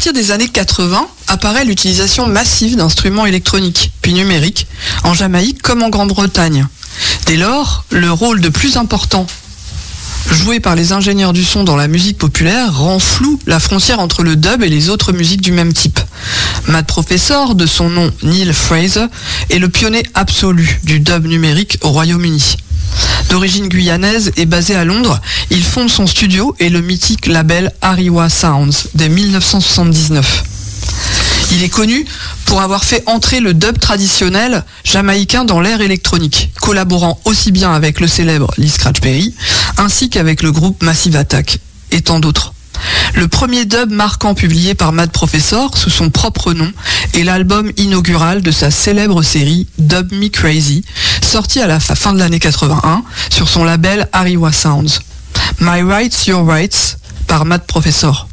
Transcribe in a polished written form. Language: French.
partir des années 80, apparaît l'utilisation massive d'instruments électroniques, puis numériques, en Jamaïque comme en Grande-Bretagne. Dès lors, le rôle de plus important joué par les ingénieurs du son dans la musique populaire rend floue la frontière entre le dub et les autres musiques du même type. Matt Professor, de son nom Neil Fraser, est le pionnier absolu du dub numérique au Royaume-Uni. D'origine guyanaise et basé à Londres, il fonde son studio et le mythique label Ariwa Sounds dès 1979. Il est connu pour avoir fait entrer le dub traditionnel jamaïcain dans l'ère électronique, collaborant aussi bien avec le célèbre Lee Scratch Perry, ainsi qu'avec le groupe Massive Attack, et tant d'autres. Le premier dub marquant publié par Matt Professor sous son propre nom est l'album inaugural de sa célèbre série Dub Me Crazy, sorti à la fin de l'année 81 sur son label Ariwa Sounds. My Rights, Your Rights par Matt Professor.